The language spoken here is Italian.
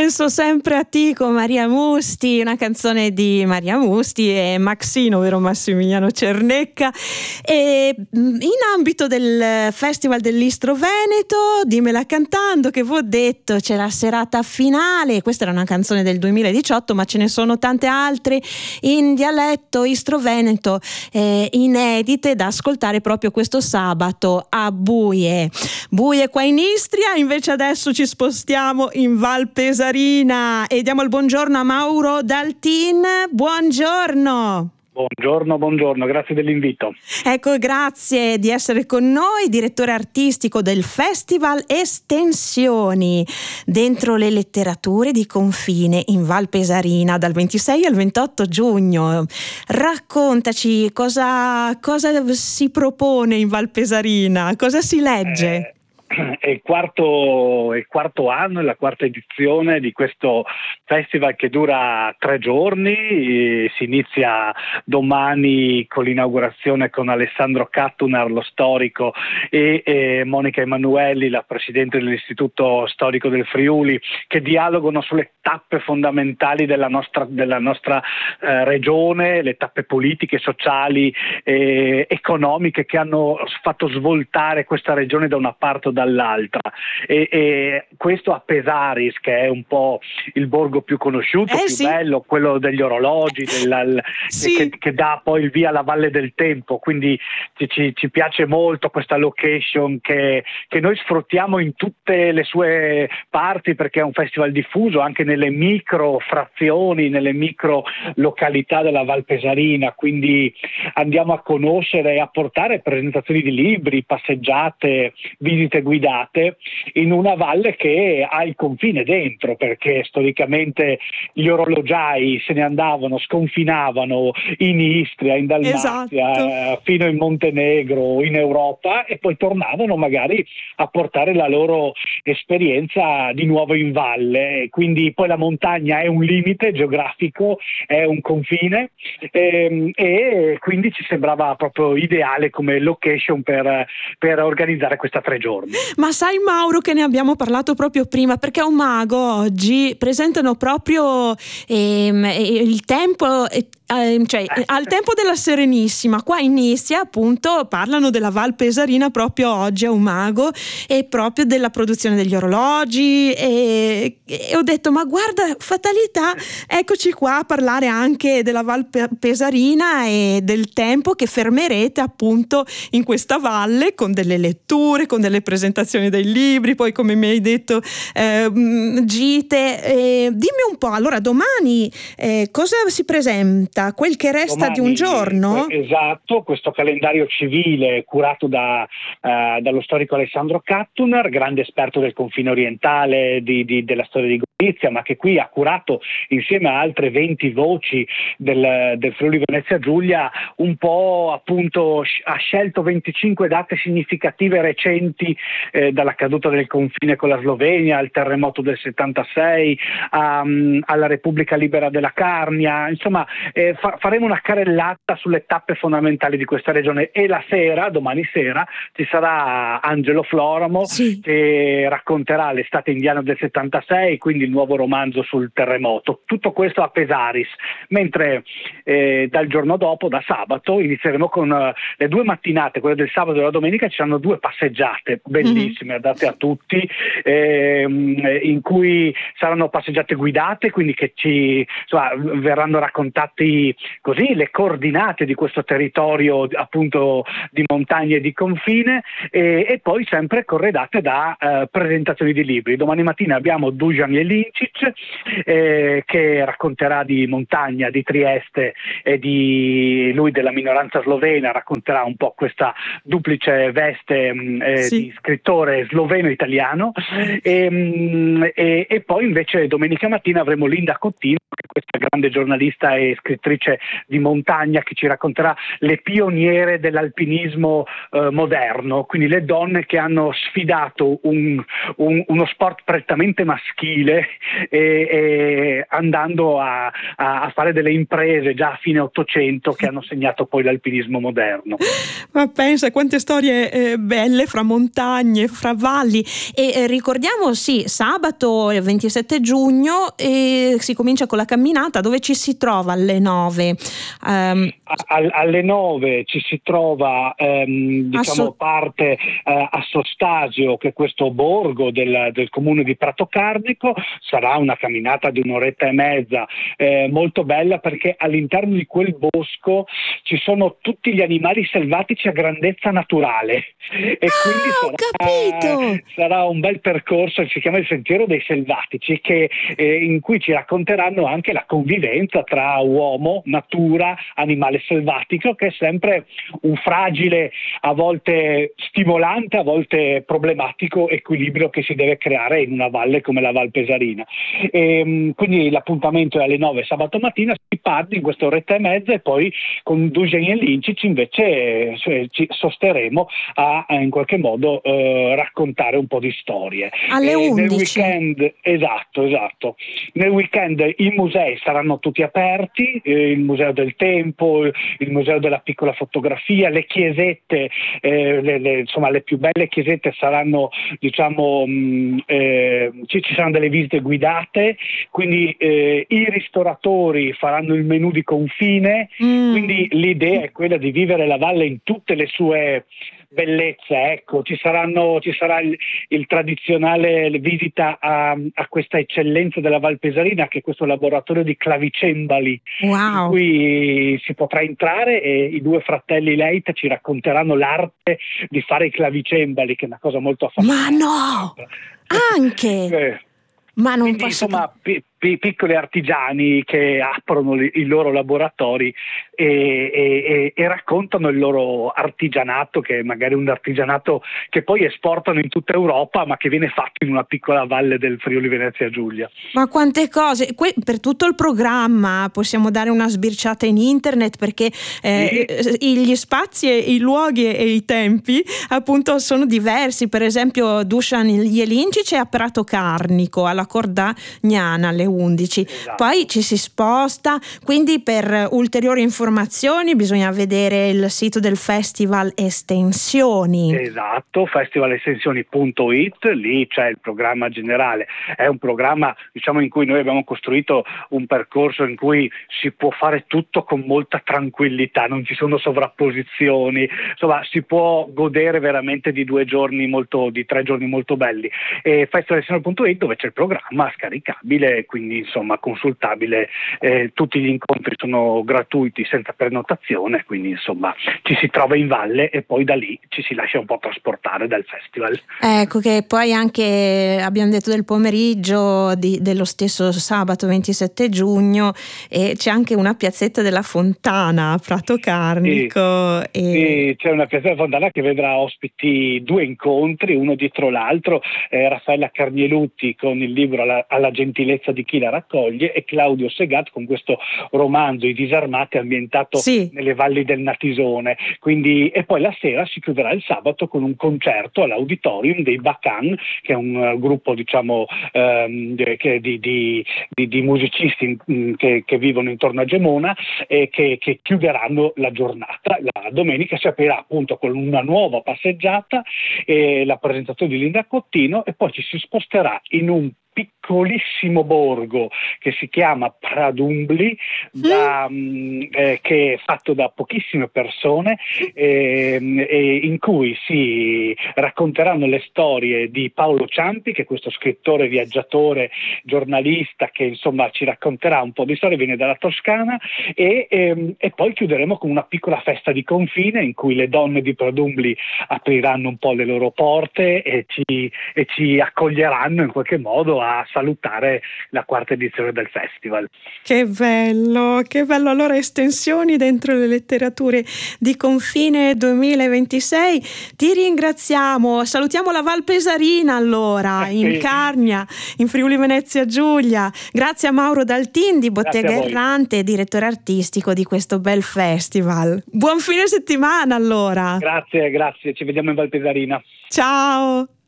Penso sempre a te con Maria Musti, una canzone di Maria Musti e Maxino, vero Massimiliano Cernecca. E in ambito del Festival dell'Istro Veneto, Dimmela cantando, che vi ho detto, c'è la serata finale. Questa era una canzone del 2018, ma ce ne sono tante altre in dialetto Istro Veneto, inedite da ascoltare proprio questo sabato a Buie qua in Istria. Invece adesso ci spostiamo in Val Pesarina e diamo il buongiorno a Mauro Daltin. Buongiorno. Buongiorno, grazie dell'invito. Ecco, grazie di essere con noi, direttore artistico del Festival Estensioni dentro le letterature di confine in Val Pesarina dal 26 al 28 giugno. Raccontaci cosa si propone in Val Pesarina, cosa si legge? È il quarto anno, è la quarta edizione di questo festival che dura 3 giorni. Si inizia domani con l'inaugurazione con Alessandro Cattunar, lo storico, e Monica Emanuelli, la presidente dell'Istituto Storico del Friuli, che dialogano sulle tappe fondamentali della nostra regione, le tappe politiche, sociali, economiche che hanno fatto svoltare questa regione da una parte o dall'altra, e questo a Pesaris, che è un po' il borgo più conosciuto, più bello, quello degli orologi, che dà poi il via alla Valle del Tempo, quindi ci piace molto questa location che noi sfruttiamo in tutte le sue parti, perché è un festival diffuso anche nelle micro frazioni, nelle micro località della Val Pesarina, quindi andiamo a conoscere e a portare presentazioni di libri, passeggiate, visite guidate in una valle che ha il confine dentro, perché storicamente gli orologiai se ne andavano, sconfinavano in Istria, in Dalmazia, fino in Montenegro, in Europa, e poi tornavano magari a portare la loro esperienza di nuovo in valle. Quindi poi la montagna è un limite geografico, è un confine, e quindi ci sembrava proprio ideale come location per organizzare questa 3 giorni. Ma sai, Mauro, che ne abbiamo parlato proprio prima, perché a Umago oggi presentano proprio il tempo, al tempo della Serenissima. Qua in Istria appunto parlano della Val Pesarina proprio oggi a Umago, e proprio della produzione degli orologi, e ho detto, ma guarda, fatalità, eccoci qua a parlare anche della Val Pesarina e del tempo che fermerete appunto in questa valle, con delle letture, con delle presentazioni dei libri, poi come mi hai detto gite. Dimmi un po', allora domani cosa si presenta? Quel che resta domani, di un giorno? Esatto, questo calendario civile curato dallo storico Alessandro Cattunar, grande esperto del confine orientale, della storia di Gorizia, ma che qui ha curato insieme a altre 20 voci del Friuli Venezia Giulia, un po' appunto ha scelto 25 date significative recenti, dalla caduta del confine con la Slovenia, al terremoto del 76, alla Repubblica Libera della Carnia. Insomma, faremo una carrellata sulle tappe fondamentali di questa regione, e la sera, domani sera, ci sarà Angelo Floramo, che racconterà l'estate indiana del 76, quindi il nuovo romanzo sul terremoto. Tutto questo a Pesaris, mentre dal giorno dopo, da sabato, inizieremo con le 2 mattinate, quelle del sabato e della domenica. Ci saranno 2 passeggiate bellissime, adatte a tutti, in cui saranno passeggiate guidate, quindi che verranno raccontati così le coordinate di questo territorio appunto di montagna e di confine, e poi sempre corredate da presentazioni di libri. Domani mattina abbiamo Dusan Jelincic, che racconterà di montagna, di Trieste, e lui della minoranza slovena, racconterà un po' questa duplice veste di scrittore sloveno-italiano, e poi invece domenica mattina avremo Linda Cottino, che è questa grande giornalista e scrittrice istruttrice di montagna che ci racconterà le pioniere dell'alpinismo moderno, quindi le donne che hanno sfidato uno sport prettamente maschile e andando a fare delle imprese già a fine Ottocento che hanno segnato poi l'alpinismo moderno. Ma pensa quante storie belle fra montagne, fra valli, e ricordiamo sabato 27 giugno si comincia con la camminata. Dove ci si trova alle 9? Alle 9 ci si trova parte a Sostasio, che è questo borgo del comune di Pratocarnico. Sarà una camminata di un'oretta e mezza, molto bella, perché all'interno di quel bosco ci sono tutti gli animali selvatici a grandezza naturale e quindi sarà un bel percorso, si chiama il Sentiero dei Selvatici, in cui ci racconteranno anche la convivenza tra uomo, natura, animale selvatico, che è sempre un fragile, a volte stimolante, a volte problematico equilibrio che si deve creare in una valle come la Val Pesarina. Quindi l'appuntamento è alle 9 sabato mattina, si parte in questa oretta e mezza, e poi con Dujan e Lincic invece ci sosteremo a in qualche modo raccontare un po' di storie. Alle 11. Nel weekend, esatto. Nel weekend i musei saranno tutti aperti, il Museo del Tempo, il Museo della Piccola Fotografia, le chiesette, le più belle chiesette saranno, ci saranno delle visite guidate, quindi i ristoratori faranno il menù di confine, quindi l'idea è quella di vivere la valle in tutte le sue bellezze. Ecco, ci sarà il tradizionale visita a questa eccellenza della Val Pesarina, che è questo laboratorio di clavicembali, in cui si potrà entrare e i due fratelli Leit ci racconteranno l'arte di fare i clavicembali, che è una cosa molto affascinante. Ma no! Anche! Ma non quindi, posso... insomma, piccoli artigiani che aprono i loro laboratori e raccontano il loro artigianato, che è magari un artigianato che poi esportano in tutta Europa, ma che viene fatto in una piccola valle del Friuli Venezia Giulia. Ma quante cose! Per tutto il programma possiamo dare una sbirciata in internet, perché gli spazi e i luoghi e i tempi appunto sono diversi. Per esempio Dusan Jelincic è a Pratocarnico, alla Cordagnana, alle 11. Esatto. Poi ci si sposta, quindi per ulteriori informazioni bisogna vedere il sito del Festival Estensioni. Esatto, festivalestensioni.it, lì c'è il programma generale. È un programma, in cui noi abbiamo costruito un percorso in cui si può fare tutto con molta tranquillità, non ci sono sovrapposizioni, insomma si può godere veramente di 3 giorni molto belli. E festivalestensioni.it, dove c'è il programma scaricabile, quindi insomma consultabile, tutti gli incontri sono gratuiti senza prenotazione, quindi insomma ci si trova in valle e poi da lì ci si lascia un po' trasportare dal festival. Ecco, che poi anche abbiamo detto del pomeriggio dello stesso sabato 27 giugno c'è anche una piazzetta della Fontana a Pratocarnico. Sì, c'è una piazzetta della Fontana che vedrà ospiti 2 incontri, uno dietro l'altro, Raffaella Carnielutti con il libro Alla gentilezza di chi la raccoglie, e Claudio Segat con questo romanzo I disarmati, ambientato nelle valli del Natisone. Quindi, e poi la sera si chiuderà il sabato con un concerto all'Auditorium dei Bacan, che è un gruppo di musicisti che vivono intorno a Gemona, e che chiuderanno la giornata. La domenica si aprirà appunto con una nuova passeggiata e la presentazione di Linda Cottino, e poi ci si sposterà in un piccolissimo borgo che si chiama Pradumbli, che è fatto da pochissime persone, in cui si racconteranno le storie di Paolo Ciampi, che è questo scrittore, viaggiatore, giornalista, che insomma ci racconterà un po' di storie, viene dalla Toscana, e poi chiuderemo con una piccola festa di confine in cui le donne di Pradumbli apriranno un po' le loro porte e ci accoglieranno in qualche modo a salutare la quarta edizione del festival. Che bello, che bello. Allora, estensioni dentro le letterature di Confine 2026. Ti ringraziamo, salutiamo la Val Pesarina allora, in Carnia, in Friuli Venezia Giulia. Grazie a Mauro Daltin di Bottega Errante, direttore artistico di questo bel festival. Buon fine settimana allora. Grazie, ci vediamo in Val Pesarina. Ciao.